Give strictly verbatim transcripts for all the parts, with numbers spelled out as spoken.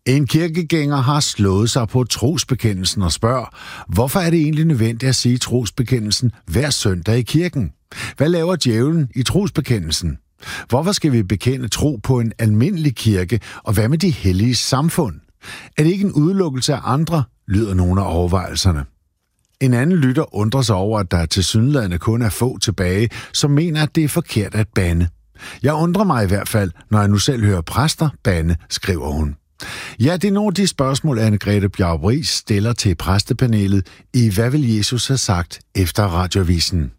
En kirkegænger har slået sig på trosbekendelsen og spørger, hvorfor er det egentlig nødvendigt at sige trosbekendelsen hver søndag i kirken? Hvad laver djævlen i trosbekendelsen? Hvorfor skal vi bekende tro på en almindelig kirke, og hvad med de hellige samfund? Er det ikke en udelukkelse af andre, lyder nogle af overvejelserne. En anden lytter undrer sig over, at der tilsyneladende kun er få tilbage, som mener, at det er forkert at bande. Jeg undrer mig i hvert fald, når jeg nu selv hører præster bande, skriver hun. Ja, det er nogle af de spørgsmål, Anne-Grethe Bjarup-Riis stiller til præstepanelet i Hvad vil Jesus have sagt efter Radioavisen?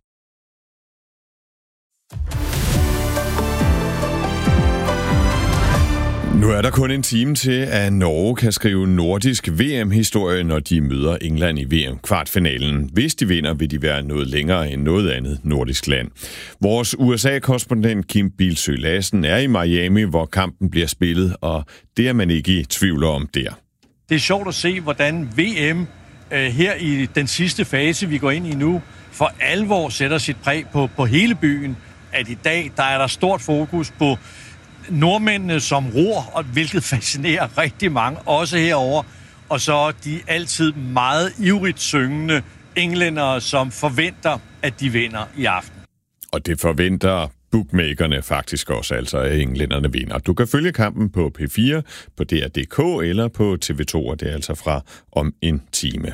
Nu er der kun en time til, at Norge kan skrive nordisk V M-historie, når de møder England i V M-kvartfinalen. Hvis de vinder, vil de være noget længere end noget andet nordisk land. Vores U S A-korrespondent Kim Bilsøe Lassen er i Miami, hvor kampen bliver spillet, og det er man ikke i tvivl om der. Det er sjovt at se, hvordan V M øh, her i den sidste fase, vi går ind i nu, for alvor sætter sit præg på, på hele byen. At i dag, der er der stort fokus på nordmændene som ror, og hvilket fascinerer rigtig mange, også herover. Og så de altid meget ivrigt syngende englændere, som forventer, at de vinder i aften. Og det forventer bookmakerne faktisk også, altså at englænderne vinder. Du kan følge kampen på P fire, på D R punktum D K eller på T V to, og det er altså fra om en time.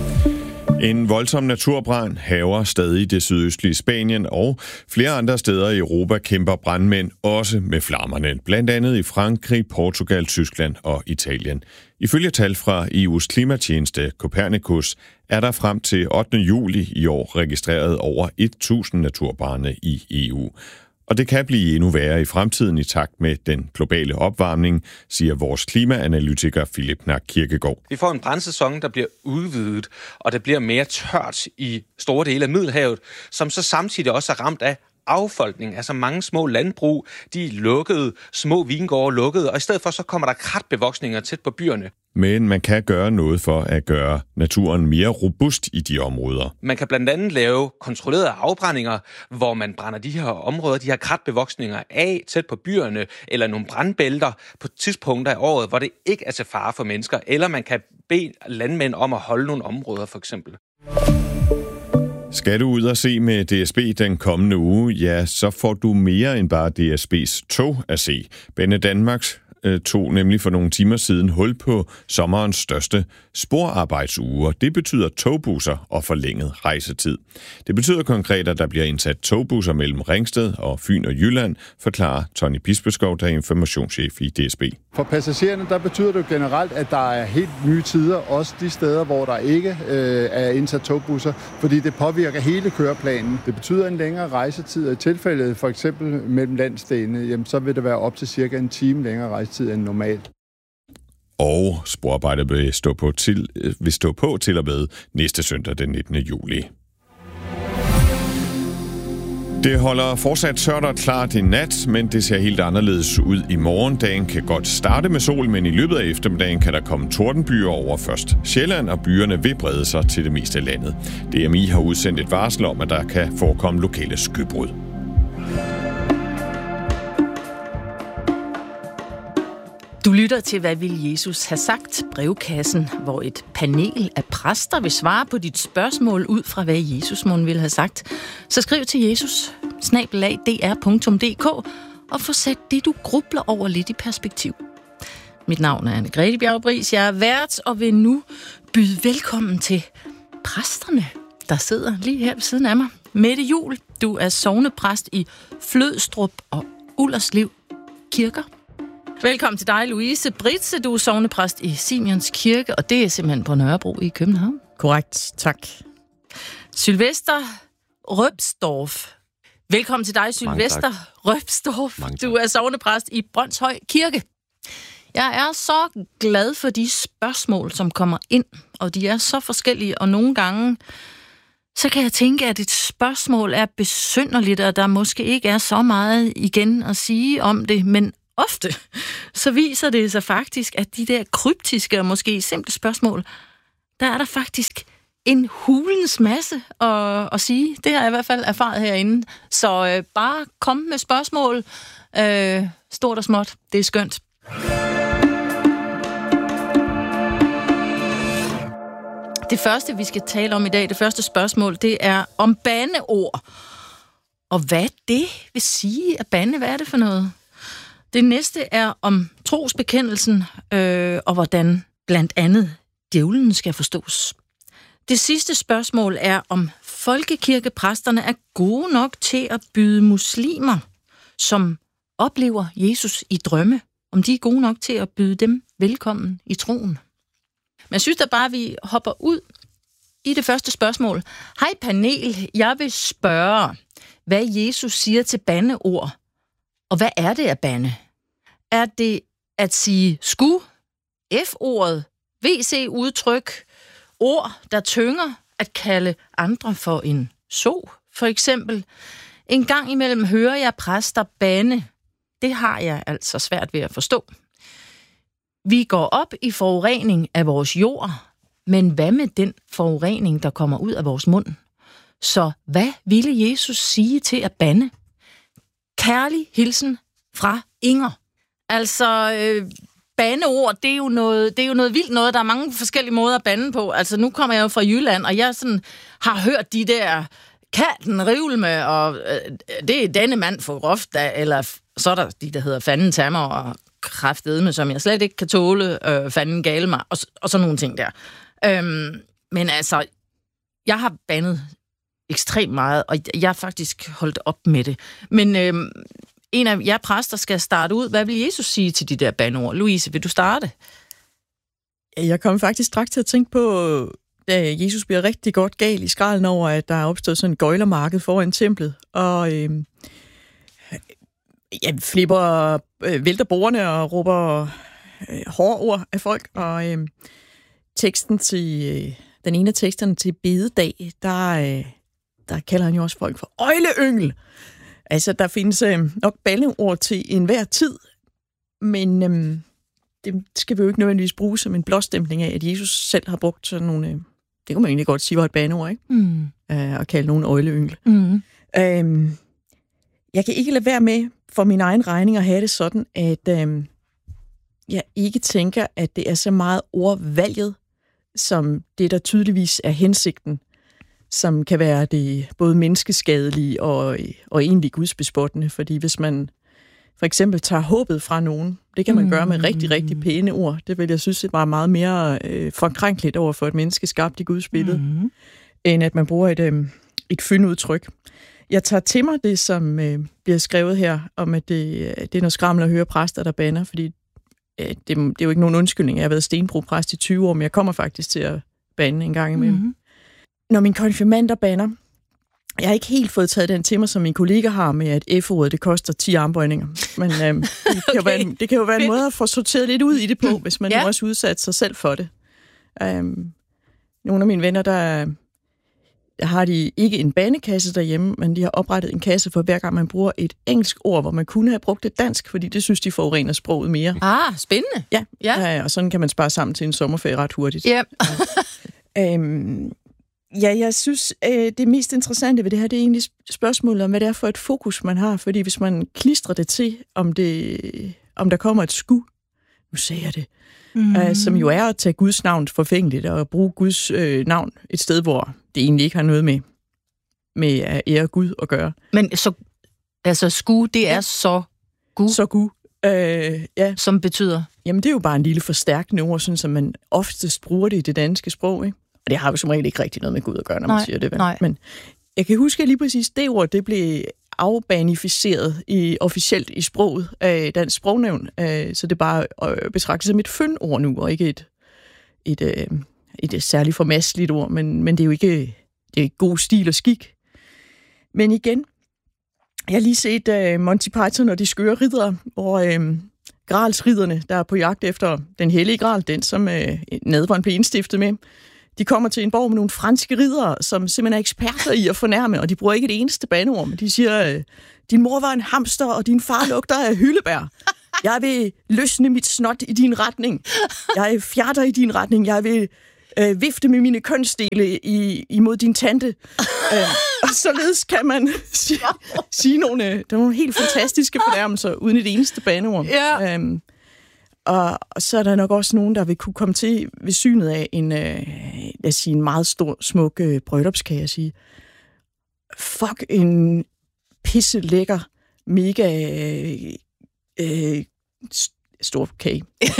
En voldsom naturbrand hærger stadig det sydøstlige Spanien, og flere andre steder i Europa kæmper brandmænd også med flammerne, blandt andet i Frankrig, Portugal, Tyskland og Italien. Ifølge tal fra E U's klimatjeneste Copernicus er der frem til ottende juli i år registreret over tusind naturbrande i E U. Og det kan blive endnu værre i fremtiden i takt med den globale opvarmning, siger vores klimaanalytiker Philip Nack Kirkegaard. Vi får en brandsæson, der bliver udvidet, og der bliver mere tørt i store dele af Middelhavet, som så samtidig også er ramt af affolkning. Altså mange små landbrug, de er lukkede, små vingårde lukkede, og i stedet for så kommer der kratbevoksninger tæt på byerne. Men man kan gøre noget for at gøre naturen mere robust i de områder. Man kan blandt andet lave kontrollerede afbrændinger, hvor man brænder de her områder, de her kratbevoksninger af tæt på byerne, eller nogle brandbælter på tidspunkter af året, hvor det ikke er til fare for mennesker, eller man kan bede landmænd om at holde nogle områder for eksempel. Skal du ud og se med D S B den kommende uge, ja, så får du mere end bare D S B's tog at se. Banedanmark tog nemlig for nogle timer siden hul på sommerens største sporarbejdsuge, og det betyder togbusser og forlænget rejsetid. Det betyder konkret, at der bliver indsat togbusser mellem Ringsted og Fyn og Jylland, forklarer Tony Bispeskov, der er informationschef i D S B. For passagererne, der betyder det generelt, at der er helt nye tider, også de steder, hvor der ikke øh, er indsat togbusser, fordi det påvirker hele køreplanen. Det betyder en længere rejsetid, og i tilfældet for eksempel mellem landsdelene, jamen, så vil det være op til cirka en time længere rejsetid end normalt. Og sporarbejdet vil stå på til, vil stå på til og med næste søndag den nittende juli. Det holder fortsat tørt og klart i nat, men det ser helt anderledes ud i morgen. Dagen kan godt starte med sol, men i løbet af eftermiddagen kan der komme tordenbyer over først Sjælland, og byerne vil brede sig til det meste af landet. D M I har udsendt et varsel om, at der kan forekomme lokale skybrud. Du lytter til, hvad vil Jesus have sagt? Brevkassen, hvor et panel af præster vil svare på dit spørgsmål ud fra, hvad Jesus måtte ville have sagt. Så skriv til Jesus, snabel-a d r punktum d k, og få sat det, du grubler over lidt i perspektiv. Mit navn er Anne-Grethe Bjarup-Riis. Jeg er vært og vil nu byde velkommen til præsterne, der sidder lige her ved siden af mig. Mette Juhl, du er sognepræst i Flødstrup og Ullerslev kirker. Velkommen til dig, Louise Britze. Du er sognepræst i Simeons Kirke, og det er simpelthen på Nørrebro i København. Korrekt, tak. Sylvester Røbsdorf. Velkommen til dig, Sylvester Røbsdorf. Du er sognepræst i Brønshøj Kirke. Jeg er så glad for de spørgsmål, som kommer ind, og de er så forskellige, og nogle gange så kan jeg tænke, at et spørgsmål er besynderligt, og der måske ikke er så meget igen at sige om det, men ofte så viser det sig faktisk, at de der kryptiske og måske simple spørgsmål, der er der faktisk en hulens masse at, at sige. Det har jeg i hvert fald erfaret herinde. Så øh, bare kom med spørgsmål, øh, stort og småt. Det er skønt. Det første, vi skal tale om i dag, det første spørgsmål, det er om bandeord. Og hvad det vil sige at bande, hvad er det for noget? Det næste er om trosbekendelsen, øh, og hvordan blandt andet djævlen skal forstås. Det sidste spørgsmål er, om folkekirkepræsterne er gode nok til at byde muslimer, som oplever Jesus i drømme, om de er gode nok til at byde dem velkommen i troen. Men jeg synes da bare, at vi hopper ud i det første spørgsmål. Hej panel, jeg vil spørge, hvad Jesus siger til bandeord, og hvad er det at bande? Er det at sige sku, F-ordet, V C-udtryk, ord, der tynger, at kalde andre for en so, for eksempel? En gang imellem hører jeg præster bande. Det har jeg altså svært ved at forstå. Vi går op i forurening af vores jord, men hvad med den forurening, der kommer ud af vores mund? Så hvad ville Jesus sige til at bande? Kærlig hilsen fra Inger. Altså, øh, bandeord, det er, jo noget, det er jo noget vildt noget. Der er mange forskellige måder at bande på. Altså, nu kommer jeg jo fra Jylland, og jeg sådan har hørt de der katten rivlme, og øh, det er denne mand for groft, eller så er der de, der hedder fanden tammer og kraftedme, som jeg slet ikke kan tåle, øh, fanden gale mig, og, og sådan nogle ting der. Øhm, men altså, jeg har bandet ekstremt meget, og jeg har faktisk holdt op med det. Men øhm, en af jer præster skal starte ud. Hvad vil Jesus sige til de der bandeord? Louise, vil du starte? Jeg kom faktisk straks til at tænke på, da Jesus bliver rigtig godt gal i skralden over, at der er opstået sådan en gøjlermarked foran templet, og øhm, jeg flipper, øh, vælter bordene og råber øh, hårde ord af folk, og øh, teksten til, øh, den ene af teksterne til bededag, der, øh, der kalder han jo også folk for øjleyngel. Altså, der findes øh, nok bandeord til enhver tid, men øh, det skal vi jo ikke nødvendigvis bruge som en blåstempling af, at Jesus selv har brugt sådan nogle, øh, det kunne man egentlig godt sige var et bandeord, ikke? Mm. Øh, at kalde nogen øjleyngel. Mm. Øh, jeg kan ikke lade være med for min egen regning at have det sådan, at øh, jeg ikke tænker, at det er så meget ordvalget, som det, der tydeligvis er hensigten, som kan være det både menneskeskadelige og, og egentlig gudsbespottende. Fordi hvis man for eksempel tager håbet fra nogen, det kan man mm. gøre med rigtig, rigtig pæne ord. Det vil jeg synes var meget mere øh, forkrænkeligt over for et menneske skabt i Guds billede, mm. end at man bruger et, øh, et fyndudtryk. Jeg tager til mig det, som øh, bliver skrevet her, om at det, det er noget skræmmende at høre præster, der bander, fordi øh, det, det er jo ikke nogen undskyldning. Jeg har været stenbrugpræst i tyve år, men jeg kommer faktisk til at bande en gang imellem. Mm-hmm. Når min konfirmander bander, jeg har ikke helt fået taget den til mig, som min kollega har med, at F-ordet, det koster ti armbøjninger. Men øh, det, kan okay. jo være en, det kan jo være en måde at få sorteret lidt ud i det på, hvis man ja. nu også udsat sig selv for det. Um, nogle af mine venner, der... Der har de ikke en bandekasse derhjemme, men de har oprettet en kasse for hver gang man bruger et engelsk ord, hvor man kunne have brugt et dansk, fordi det synes de forurener sproget mere. Ah, spændende. Ja, ja. ja og sådan kan man spare sammen til en sommerferie ret hurtigt. Ja. øhm, ja, jeg synes, øh, det mest interessante ved det her, det er egentlig spørgsmålet om, hvad det er for et fokus, man har. Fordi hvis man klistrer det til, om, det, om der kommer et sku, nu sagde jeg det, mm. øh, som jo er at tage Guds navn forfængeligt og bruge Guds øh, navn et sted, hvor det egentlig ikke har noget med, med at ære Gud at gøre. Men så, altså sku, det er ja. så Gud? Så Gud, øh, ja. Som betyder? Jamen, det er jo bare en lille forstærkende ord, sådan som man oftest bruger det i det danske sprog, ikke? Og det har jo som regel ikke rigtig noget med Gud at gøre, når nej, man siger det. Vel? Nej. Men jeg kan huske, at lige præcis det ord, det blev afbanificeret i, officielt i sproget af Dansk Sprognævn, øh, så det bare øh, betragtes som et fyndord nu, og ikke et, et, øh, et særligt formasseligt ord, men, men det er jo ikke, det er ikke god stil og skik. Men igen, jeg har lige set uh, Monty Python og de skøre riddere, hvor uh, gralsridderne, der er på jagt efter den hellige gral, den som uh, nadveren blev indstiftet med, de kommer til en borg med nogle franske riddere, som simpelthen er eksperter i at fornærme, og de bruger ikke et eneste bandeord, men de siger, uh, din mor var en hamster, og din far lugter af hyldebær. Jeg vil løsne mit snot i din retning. Jeg fjerter i din retning. Jeg vil øh, vifte med mine kønsdele i, imod din tante. øh, og således kan man sige, sige nogle, der er nogle helt fantastiske fornærmelser, uden et eneste bandeord. Ja. Øhm, og, og så er der nok også nogen, der vil kunne komme til ved synet af en, øh, lad os sige, en meget stor, smuk øh, bryllupskage og sige, fuck en pisse lækker, mega øh, øh, stor kage.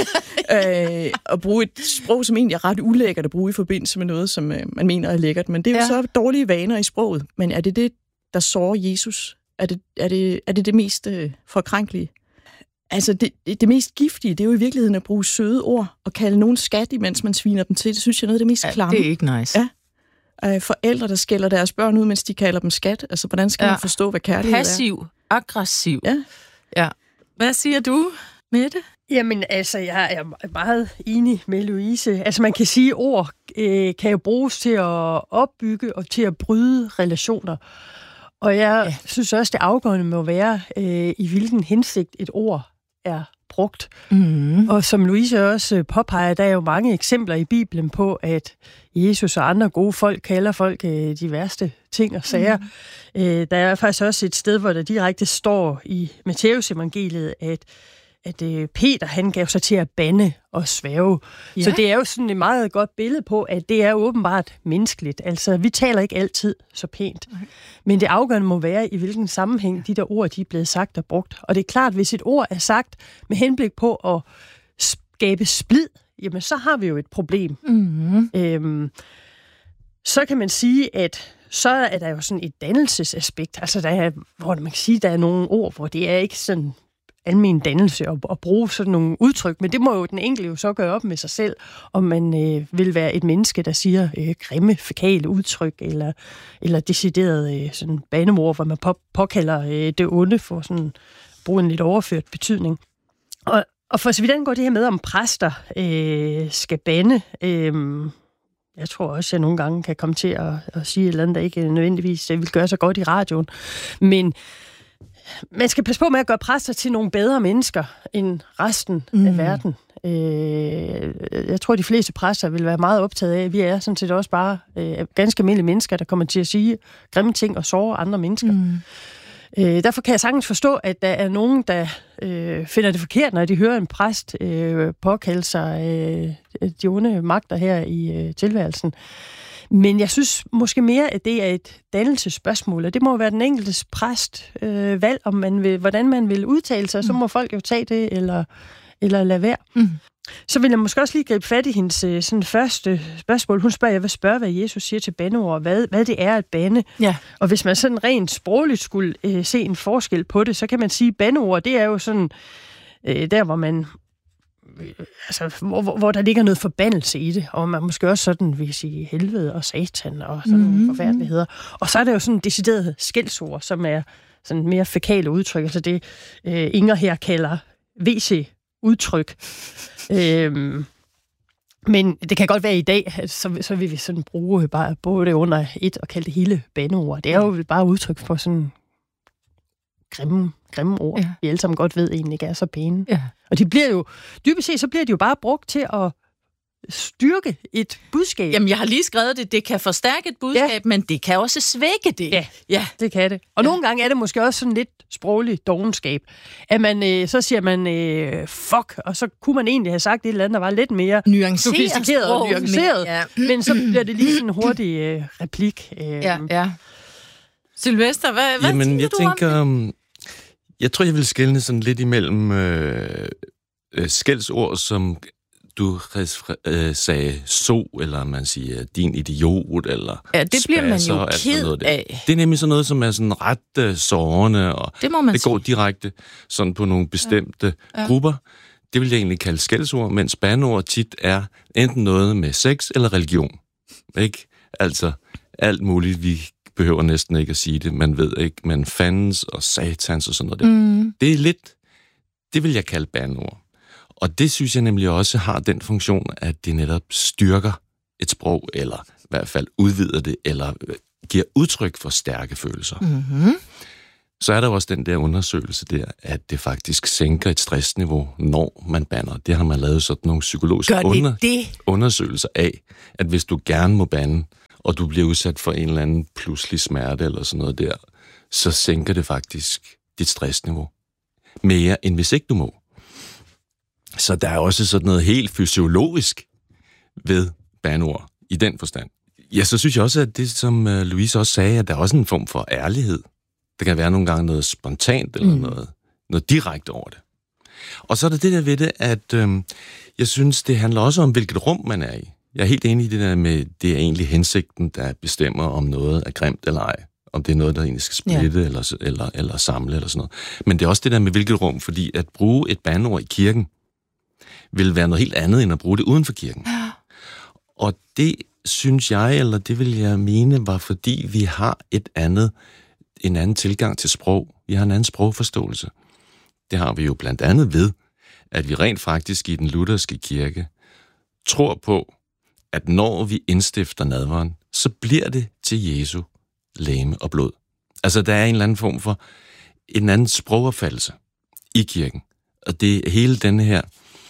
øh, og bruge et sprog, som egentlig er ret ulækkert at bruge i forbindelse med noget, som øh, man mener er lækkert. Men det er jo ja. så dårlige vaner i sproget. Men er det det, der sårer Jesus? Er det er det, er det, det mest øh, forkrænkelige? Altså, det, det, det mest giftige, det er jo i virkeligheden at bruge søde ord og kalde nogen skat, imens man sviner dem til. Det synes jeg er noget af det mest ja, klamme. det er ikke nice. Ja. Øh, forældre, der skælder deres børn ud, mens de kalder dem skat. Altså, hvordan skal ja. man forstå, hvad kærlighed Passiv, er? Passiv, aggressiv. Ja. ja. Hvad siger du, Mette? Jamen, altså, jeg er meget enig med Louise. Altså, man kan sige, at ord øh, kan jo bruges til at opbygge og til at bryde relationer. Og jeg ja. synes også, det afgørende må være, øh, i hvilken hensigt et ord er brugt. Mm. Og som Louise også påpeger, der er jo mange eksempler i Bibelen på, at Jesus og andre gode folk kalder folk øh, de værste ting og sager. Mm. Øh, der er faktisk også et sted, hvor der direkte står i Matthæus evangeliet, at at øh, Peter, han gav sig til at bande og svæve. Ja. Så det er jo sådan et meget godt billede på, at det er åbenbart menneskeligt. Altså, vi taler ikke altid så pænt. Okay. Men det afgørende må være, i hvilken sammenhæng de der ord, de er blevet sagt og brugt. Og det er klart, hvis et ord er sagt med henblik på at skabe splid, jamen så har vi jo et problem. Mm-hmm. Øhm, så kan man sige, at så er der jo sådan et dannelsesaspekt. Altså, der er, hvor man kan sige, der er nogle ord, hvor det er ikke sådan almen dannelse og, og bruge sådan nogle udtryk, men det må jo den enkelte jo så gøre op med sig selv, om man øh, vil være et menneske, der siger øh, grimme, fækale udtryk, eller, eller decideret øh, sådan banemord, hvor man på, påkalder øh, det onde for sådan bruge en lidt overført betydning. Og, og for så vidt angår det her med, om præster øh, skal bande, øh, jeg tror også, at jeg nogle gange kan komme til at, at sige et eller andet, der ikke nødvendigvis vil gøre sig godt i radioen, men man skal passe på med at gøre præster til nogle bedre mennesker end resten mm. af verden. Øh, jeg tror, de fleste præster vil være meget optaget af, at vi er sådan set også bare øh, ganske almindelige mennesker, der kommer til at sige grimme ting og såre andre mennesker. Mm. Øh, derfor kan jeg sagtens forstå, at der er nogen, der øh, finder det forkert, når de hører en præst øh, påkalde sig øh, de onde magter her i øh, tilværelsen. Men jeg synes måske mere, at det er et dannelsesspørgsmål, og det må være den enkeltes præst øh, valg, om man vil, hvordan man vil udtale sig, mm. så må folk jo tage det, eller, eller lade være. Mm. Så vil jeg måske også lige gribe fat i hendes sådan, første spørgsmål. Hun spørger, jeg vil spørge, hvad Jesus siger til bandeord, hvad, hvad det er at bande. Ja. Og hvis man sådan rent sprogligt skulle øh, se en forskel på det, så kan man sige, at bandeord, det er jo sådan, øh, der hvor man... Altså, hvor, hvor der ligger noget forbandelse i det, og man måske også sådan vil sige helvede og satan og sådan mm-hmm. nogle forfærdeligheder. Og så er der jo sådan decideret skældsord, som er sådan mere fækale udtryk, altså det øh, Inger her kalder V C-udtryk. øhm, men det kan godt være i dag, så, så vil vi sådan bruge bare både under et og kalde det hele bandeord. Det er jo bare udtryk for sådan grimme, grimme ord, ja. vi alle sammen godt ved egentlig ikke er så pæne. Ja. Og de bliver jo, dybest set, så bliver de jo bare brugt til at styrke et budskab. Jamen, jeg har lige skrevet det, det kan forstærke et budskab, ja. men det kan også svække det. Ja, ja. det kan det. Og ja. nogle gange er det måske også sådan lidt sproglig dovenskab. At man, øh, så siger man, øh, fuck, og så kunne man egentlig have sagt et eller andet, der var lidt mere nuanceret og nuanceret. Ja. Men så bliver det lige sådan en hurtig øh, replik. Øh. Ja, ja. Sylvester, hvad, hvad Jamen, tænker jeg du tænker, om det? Jeg tror, jeg vil skelne sådan lidt imellem øh, øh, skældsord, som du øh, sagde så, eller man siger din idiot, eller ja, det bliver man jo ked af. Det er nemlig sådan noget, som er sådan ret øh, sårende, og det, må man det går sige. direkte sådan på nogle bestemte ja. Ja. grupper. Det vil jeg egentlig kalde skældsord, mens bandeord tit er enten noget med sex eller religion. Ikke? Altså alt muligt, vi behøver næsten ikke at sige det. Man ved ikke, men fandens og satans og sådan noget. Mm. Det er lidt, det vil jeg kalde bandeord. Og det synes jeg nemlig også har den funktion, at det netop styrker et sprog, eller i hvert fald udvider det, eller giver udtryk for stærke følelser. Mm-hmm. Så er der også den der undersøgelse der, at det faktisk sænker et stressniveau, når man bander. Det har man lavet sådan nogle psykologiske det under- det? undersøgelser af, at hvis du gerne må bande, og du bliver udsat for en eller anden pludselig smerte eller sådan noget der, så sænker det faktisk dit stressniveau mere, end hvis ikke du må. Så der er også sådan noget helt fysiologisk ved bandeord. i den forstand. Ja, så synes jeg også, at det, som Louise også sagde, at der er også en form for ærlighed. Der kan være nogle gange noget spontant eller mm. noget, noget direkte over det. Og så er der det der ved det, at øh, jeg synes, det handler også om, hvilket rum man er i. Jeg er helt enig i det der med, det er egentlig hensigten, der bestemmer, om noget er grimt eller ej. Om det er noget, der egentlig skal splitte ja. eller, eller, eller samle eller sådan noget. Men det er også det der med, hvilket rum, fordi at bruge et bandeord i kirken, vil være noget helt andet, end at bruge det uden for kirken. Ja. Og det synes jeg, eller det vil jeg mene, var fordi vi har et andet, en anden tilgang til sprog. Vi har en anden sprogforståelse. Det har vi jo blandt andet ved, at vi rent faktisk i den lutherske kirke tror på, at når vi indstifter nadveren, så bliver det til Jesu legeme og blod. Altså, der er en eller anden form for en anden sprogopfattelse i kirken. Og det hele denne her,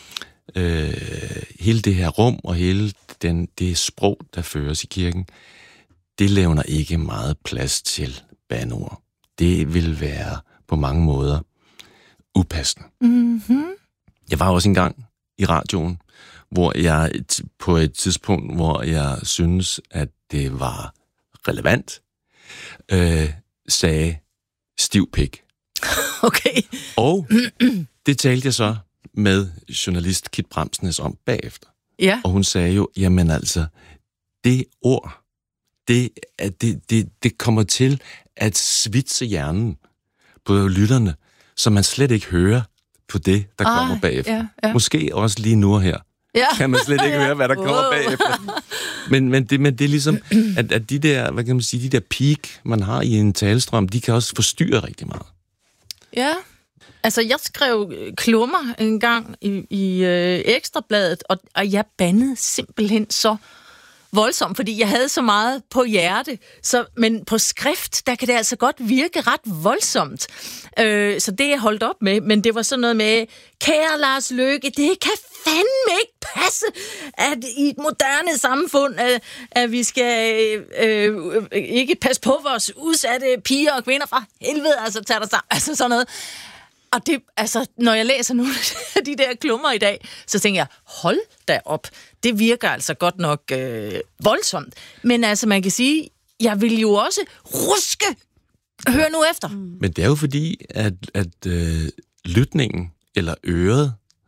øh, hele det her rum og hele den, det sprog, der føres i kirken, det levner ikke meget plads til bandeord. Det vil være på mange måder upassende. Mm-hmm. Jeg var også engang i radioen, hvor jeg på et tidspunkt, hvor jeg synes, at det var relevant, øh, sagde stiv pik. Okay. Og det talte jeg så med journalist Kit Bremsnes om bagefter. Ja. Og hun sagde jo, jamen altså, det ord, det, det, det, det kommer til at svitse hjernen på lytterne, så man slet ikke hører på det, der ah, kommer bagefter. Ja, ja. Måske også lige nu og her. Ja. Kan man slet ikke høre, hvad der kommer bagefter. Men, men, det, men det er ligesom, at, at de der, hvad kan man sige, de der peak, man har i en talestrøm, de kan også forstyrre rigtig meget. Ja. Altså, jeg skrev klummer en gang i, i øh, Ekstrabladet, og, og jeg bandede simpelthen så voldsomt, fordi jeg havde så meget på hjerte. Så, men på skrift, der kan det altså godt virke ret voldsomt. Øh, så det er jeg holdt op med. Men det var sådan noget med, kære Lars Løkke, det kan fandme ikke passe, at i et moderne samfund, at, at vi skal øh, øh, ikke passe på vores udsatte piger og kvinder fra helvede, altså tager der sammen. Altså sådan noget. Og det, altså, når jeg læser nogle af de der klummer i dag, så tænker jeg, hold da op. Det virker altså godt nok øh, voldsomt. Men altså, man kan sige, jeg vil jo også ruske. Hør nu efter. Men det er jo fordi, at, at øh, lytningen eller øret,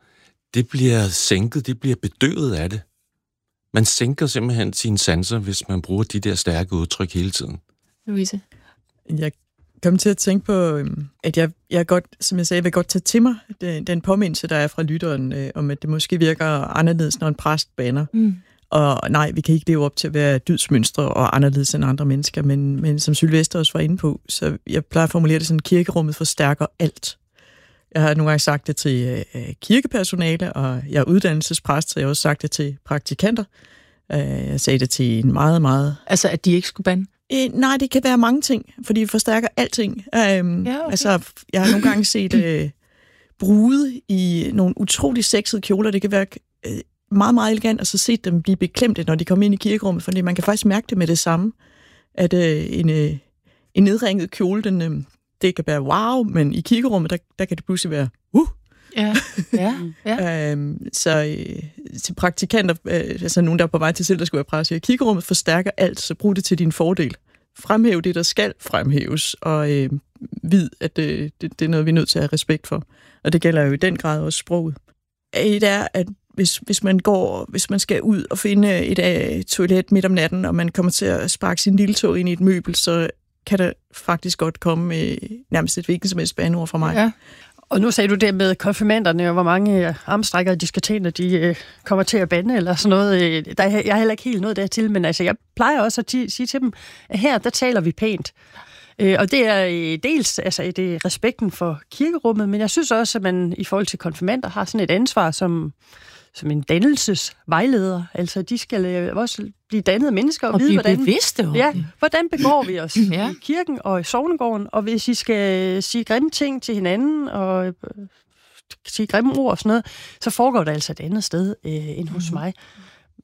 det bliver sænket, det bliver bedøvet af det. Man sænker simpelthen sine sanser, hvis man bruger de der stærke udtryk hele tiden. Louise? Jeg kom til at tænke på, at jeg, jeg godt, som jeg sagde, vil godt tage til mig den, den påmindelse, der er fra lytteren, øh, om at det måske virker anderledes, når en præst bander. Mm. Og nej, vi kan ikke leve op til at være dydsmønstre og anderledes end andre mennesker, men, men som Sylvester også var inde på, så jeg plejer at formulere det sådan, kirkerummet forstærker alt. Jeg har nogle gange sagt det til øh, kirkepersonale, og jeg er uddannelsespræst, så jeg har også sagt det til praktikanter. Øh, jeg sagde det til en meget, meget... Altså, at de ikke skulle bande? Øh, nej, det kan være mange ting, fordi vi forstærker alting. Øhm, ja, okay. Altså, jeg har nogle gange set øh, brude i nogle utrolig sexede kjoler. Det kan være øh, meget, meget elegant, og så set dem blive beklemte, når de kommer ind i kirkerummet, fordi man kan faktisk mærke det med det samme, at øh, en, øh, en nedringet kjole, den, øh, det kan være wow, men i kirkerummet, der, der kan det pludselig være uh. Ja, ja, ja. øhm, så øh, til praktikanter, øh, altså nogen, der er på vej til selv, der skulle være præst, i kirkerummet forstærker alt, så brug det til din fordel. Fremhæv det, der skal fremhæves, og øh, vid, at det, det, det er noget, vi er nødt til at have respekt for. Og det gælder jo i den grad også sproget. Et er, at hvis, hvis man går, hvis man skal ud og finde et uh, toilet midt om natten, og man kommer til at sparke sin lille tog ind i et møbel, så kan der faktisk godt komme øh, nærmest et hvilket som helst bandeord fra mig. Ja. Og nu sagde du det med konfirmanderne, og hvor mange armstrækker i diskotener, de øh, kommer til at bande, eller sådan noget. Der er, jeg er heller ikke helt noget dertil, men altså, jeg plejer også at t- sige til dem, at her, der taler vi pænt. Øh, og det er øh, dels altså, det er respekten for kirkerummet, men jeg synes også, at man i forhold til konfirmander har sådan et ansvar som, som en dannelsesvejleder. Altså, de skal øh, også blive dannede mennesker og, og vide, hvordan, bevidste, ja, hvordan begår vi os ja. i kirken og i sognegården, og hvis I skal sige grimme ting til hinanden og øh, sige grimme ord og sådan noget, så foregår det altså et andet sted øh, end hos mm. mig.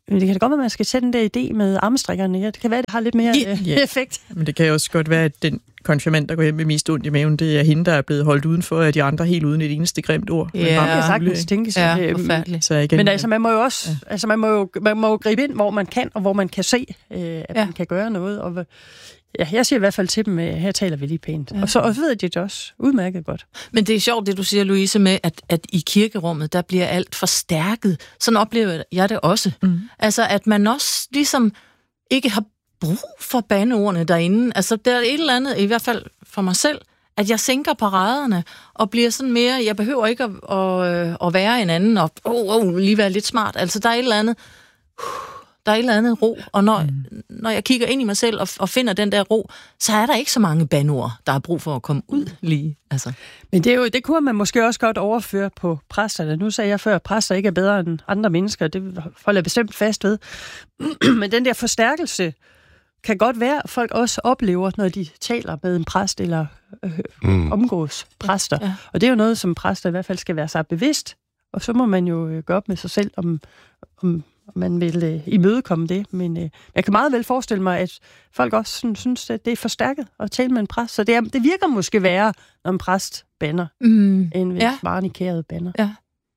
det kan da godt være, at man skal sætte den der idé med armstrikkerne. Ja, det kan være, at det har lidt mere Ja, øh, ja. effekt. Men det kan også godt være, at den konfirmand, der går hjem med mest ondt i maven, det er hende, der er blevet holdt udenfor af de andre helt uden et eneste grimt ord. Ja, Men bare Det kan sagtens tænkes. Ja, øh, forfærdeligt. Så igen, Men altså, man må jo også, ja. altså, man må jo, man må jo gribe ind, hvor man kan, og hvor man kan se, øh, at Ja. man kan gøre noget. Og, ja, jeg siger i hvert fald til dem, øh, her taler vi lige pænt. Ja. Og så og ved de det også udmærket godt. Men det er sjovt, det du siger, Louise, med, at, at i kirkerummet, der bliver alt forstærket. Sådan oplever jeg det også. Mm. Altså, at man også ligesom ikke har brug for bandeordene derinde. Altså, der er et eller andet, i hvert fald for mig selv, at jeg sænker paraderne og bliver sådan mere, jeg behøver ikke at, at, at være en anden og oh, oh, lige være lidt smart. Altså, der er et eller andet, der er et eller andet ro, og når, mm. når jeg kigger ind i mig selv og, og finder den der ro, så er der ikke så mange bandeord, der er brug for at komme ud lige. Altså. Men det, er jo, det kunne man måske også godt overføre på præsterne. Nu sagde jeg før, at præster ikke er bedre end andre mennesker. Det holder jeg bestemt fast ved. Men den der forstærkelse kan godt være, at folk også oplever, når de taler med en præst eller øh, mm. omgås præster. Ja. Og det er jo noget, som præster i hvert fald skal være sig bevidst. Og så må man jo øh, gøre op med sig selv, om, om man vil øh, imødekomme det. Men øh, jeg kan meget vel forestille mig, at folk også sådan, synes, at det er forstærket at tale med en præst. Så det, er, det virker måske værre, når en præst bander, mm. end hvis ja. Barn i kæret bander. Ja.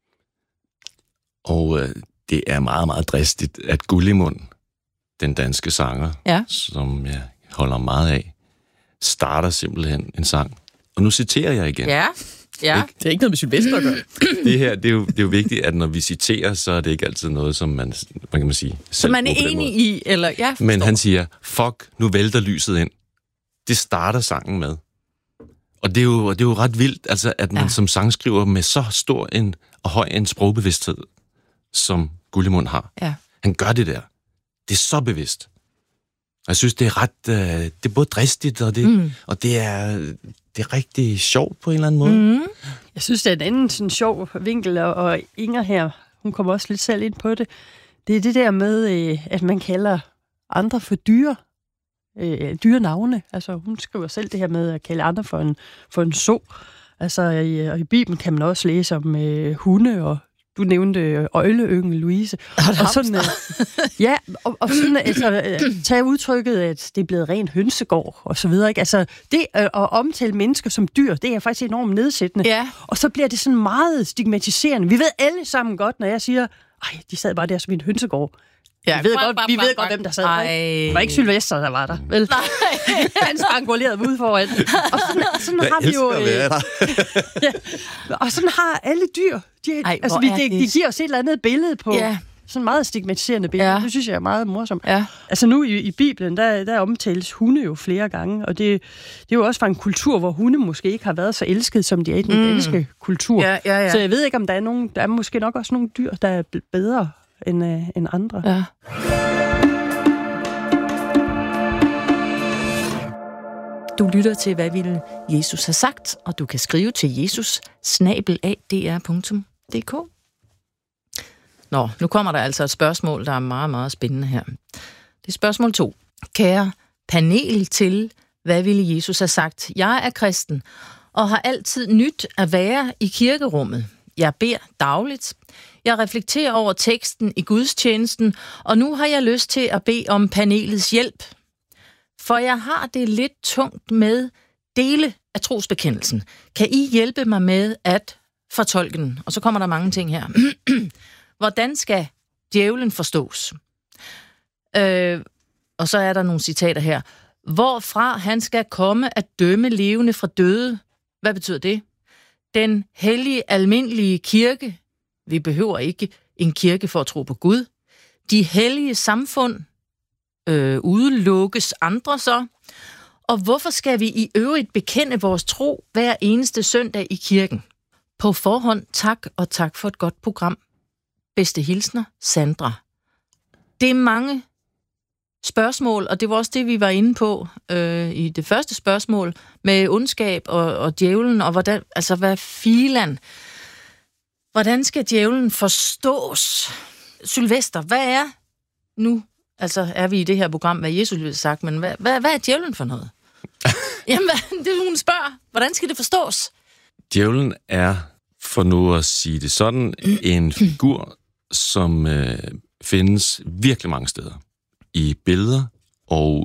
Og øh, det er meget, meget dristigt, at Gullimund, den danske sanger, ja. som jeg holder meget af, starter simpelthen en sang. Og nu citerer jeg igen. Ja, ja. Ikke? Det er ikke noget med Sylvester at gøre. Det her, det er, jo, det er jo vigtigt, at når vi citerer, så er det ikke altid noget, som man, man kan man sige, så man er enig i, eller ja. Men han siger, fuck, nu vælter lyset ind. Det starter sangen med. Og det er jo, det er jo ret vildt, altså, at man ja. som sangskriver med så stor en, og høj en sprogbevidsthed, som Gullimund har. Ja. Han gør det der. Det er så bevidst. Og jeg synes, det er ret, øh, det er både dristigt, og det, mm. og det er, det er rigtig sjovt på en eller anden måde. Mm. Jeg synes, det er en anden sådan sjov vinkel, og, og Inger her, hun kommer også lidt selv ind på det. Det er det der med, øh, at man kalder andre for dyre, øh, dyre navne. Altså, hun skriver selv det her med at kalde andre for en, for en så. Altså, i, og i Bibelen kan man også læse om øh, hunde og du nævnte øgleyngel, Louise. Og, og sådan, ja, og, og sådan, altså, tage udtrykket, at det er blevet rent hønsegård, og så videre, ikke? Altså, det øh, at omtale mennesker som dyr, det er faktisk enormt nedsættende. Ja. Og så bliver det sådan meget stigmatiserende. Vi ved alle sammen godt, når jeg siger, ej, de sad bare der som en hønsegård. Ja, vi ved, godt, vi ved godt, hvem der sad der. Det var ikke Sylvester, der var der. Vel? Han spangulerede ud foran. Og sådan, sådan har vi jo... Øh, ja, og sådan har alle dyr. De, Ej, altså, vi, de, de giver os et eller andet billede på... Ja. Sådan en meget stigmatiserende billede. Ja. Det synes jeg er meget morsomt. Ja. Altså nu i, i Bibelen, der, der omtales hunde jo flere gange, og det, det er jo også fra en kultur, hvor hunde måske ikke har været så elsket, som de er i den mm. danske kultur. Ja, ja, ja. Så jeg ved ikke, om der er nogen... Der er måske nok også nogle dyr, der er bedre end, øh, end andre. Ja. Du lytter til, hvad ville Jesus have sagt, og du kan skrive til jesus snabel-a d r punktum d k. Nå, nu kommer der altså et spørgsmål, der er meget, meget spændende her. Det er spørgsmål to. Kære panel til, hvad ville Jesus have sagt? Jeg er kristen, og har altid nyt at være i kirkerummet. Jeg beder dagligt. Jeg reflekterer over teksten i gudstjenesten, og nu har jeg lyst til at bede om panelets hjælp. For jeg har det lidt tungt med dele af trosbekendelsen. Kan I hjælpe mig med at fortolke den? Og så kommer der mange ting her. Hvordan skal djævlen forstås? Øh, og så er der nogle citater her. Hvorfra han skal komme at dømme levende fra døde. Hvad betyder det? Den hellige, almindelige kirke. Vi behøver ikke en kirke for at tro på Gud. De hellige samfund. Øh, udelukkes andre så. Og hvorfor skal vi i øvrigt bekende vores tro hver eneste søndag i kirken? På forhånd tak, og tak for et godt program. Bedste hilsner, Sandra. Det er mange spørgsmål, og det var også det, vi var inde på øh, i det første spørgsmål, med ondskab og, og djævlen, og hvordan, altså hvad filan. Hvordan skal djævlen forstås? Sylvester, hvad er nu? Altså er vi i det her program, hvad Jesus ville have sagt, men hvad, hvad, hvad er djævlen for noget? Jamen, hvad, det hun spørger. Hvordan skal det forstås? Djævlen er, for nu at sige det sådan, en figur, som øh, findes virkelig mange steder. I billeder og